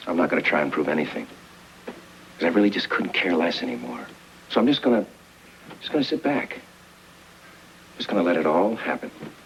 I'm not going to try and prove anything. Because I really just couldn't care less anymore. So I'm just going to sit back. Just going to let it all happen.